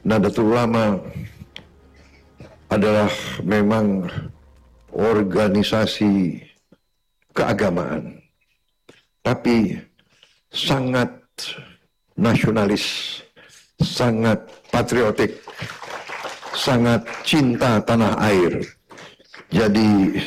Nahdlatul Ulama adalah memang organisasi keagamaan, tapi sangat nasionalis, sangat patriotik, sangat cinta tanah air. Jadi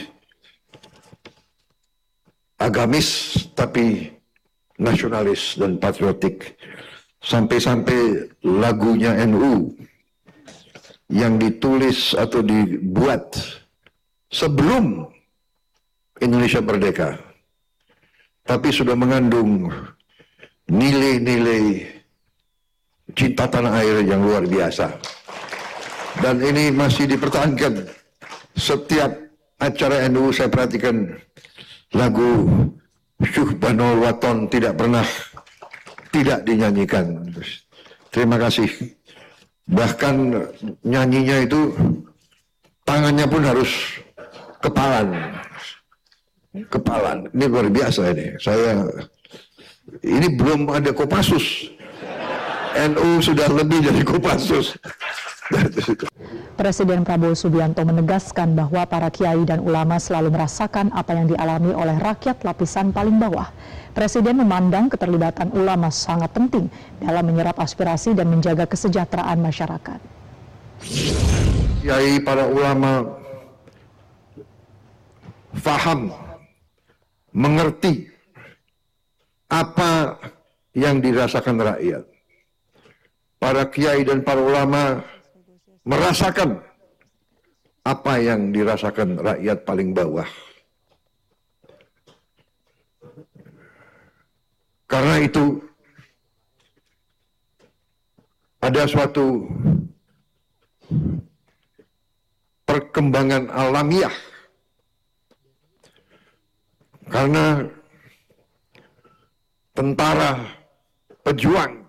agamis tapi nasionalis dan patriotik. Sampai-sampai lagunya NU yang ditulis atau dibuat sebelum Indonesia merdeka, tapi sudah mengandung nilai-nilai cinta tanah air yang luar biasa. Dan ini masih dipertahankan. Setiap acara NU saya perhatikan lagu Syuhbanul Waton tidak pernah tidak dinyanyikan. Terima kasih. Bahkan nyanyinya itu tangannya pun harus kepalan. Ini luar biasa ini. Ini belum ada Kopassus. NU sudah lebih dari Kopassus. Presiden Prabowo Subianto menegaskan bahwa para kiai dan ulama selalu merasakan apa yang dialami oleh rakyat lapisan paling bawah. Presiden memandang keterlibatan ulama sangat penting dalam menyerap aspirasi dan menjaga kesejahteraan masyarakat. Kiai, para ulama faham, mengerti apa yang dirasakan rakyat. Para kiai dan para ulama merasakan apa yang dirasakan rakyat paling bawah. Karena itu ada suatu perkembangan alamiah. Karena tentara, pejuang,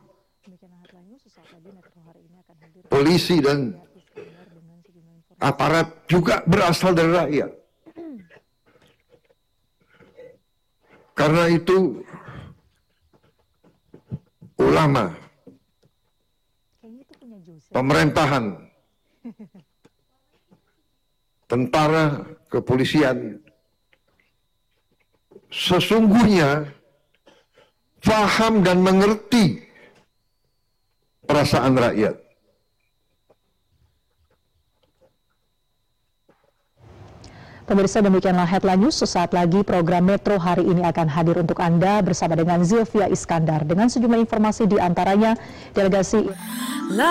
polisi dan aparat juga berasal dari rakyat. Karena itu ulama, pemerintahan, tentara, kepolisian sesungguhnya paham dan mengerti perasaan rakyat. Pemirsa, demikianlah Headline News. Sesaat lagi program Metro hari ini akan hadir untuk Anda bersama dengan Zilvia Iskandar dengan sejumlah informasi, di antaranya delegasi